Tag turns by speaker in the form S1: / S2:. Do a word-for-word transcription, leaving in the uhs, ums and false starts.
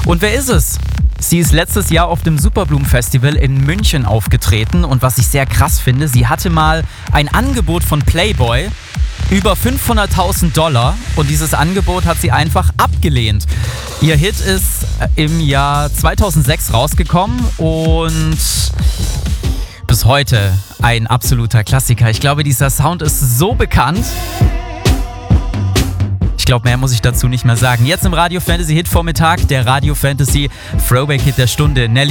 S1: Und wer ist es? Sie ist letztes Jahr auf dem Superblumen-Festival in München aufgetreten und was ich sehr krass finde, sie hatte mal ein Angebot von Playboy über fünfhunderttausend Dollar und dieses Angebot hat sie einfach abgelehnt. Ihr Hit ist im Jahr zweitausendsechs rausgekommen und bis heute ein absoluter Klassiker. Ich glaube, dieser Sound ist so bekannt. Ich glaube, mehr muss ich dazu nicht mehr sagen. Jetzt im Radio Fantasy Hit Vormittag, der Radio Fantasy Throwback Hit der Stunde. Nelly